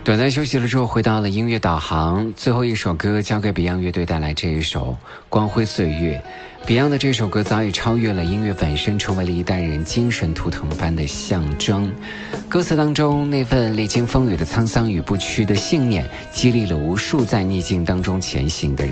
短暂休息了之后，回到了音乐导航，最后一首歌交给 Beyond 乐队带来这一首《光辉岁月》。Beyond 的这首歌早已超越了音乐本身，成为了一代人精神图腾般的象征。歌词当中那份历经风雨的沧桑与不屈的信念，激励了无数在逆境当中前行的人。